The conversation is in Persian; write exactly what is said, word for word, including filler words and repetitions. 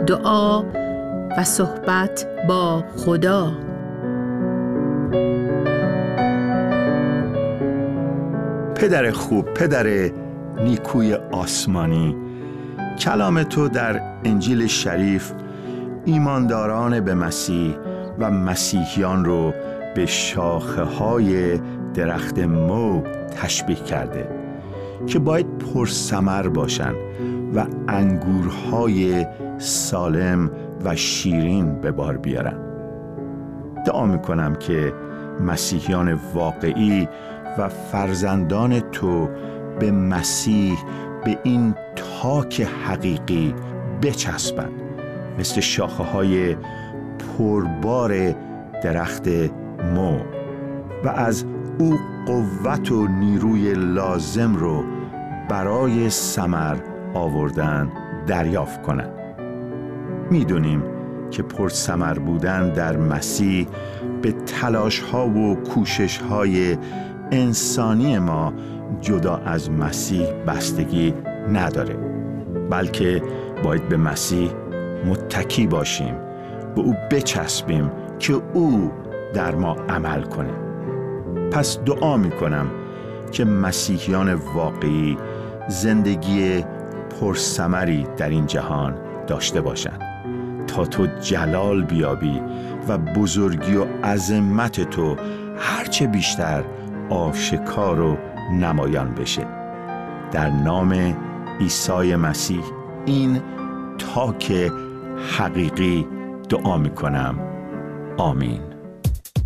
دعا و صحبت با خدا. پدر خوب، پدر نیکوی آسمانی، کلام تو در انجیل شریف ایمانداران به مسیح و مسیحیان رو به شاخه های درخت مو تشبیه کرده که باید پرثمر باشن و انگورهای سالم و شیرین به بار بیارن. دعا میکنم که مسیحیان واقعی و فرزندان تو به مسیح، به این تاک حقیقی بچسبن، مثل شاخه های پربار درخت مو، و از او قوت و نیروی لازم رو برای ثمر آوردن دریافت کنن. میدونیم که پرثمر بودن در مسیح به تلاش ها و کوشش های انسانی ما جدا از مسیح بستگی نداره، بلکه باید به مسیح متکی باشیم، به او بچسبیم که او در ما عمل کنه. پس دعا میکنم که مسیحیان واقعی زندگی پرثمری در این جهان داشته باشند تا تو جلال بیابی و بزرگی و عظمت تو هرچه بیشتر آشکار و نمایان بشه. در نام عیسی مسیح این تاک حقیقی دعا میکنم. آمین.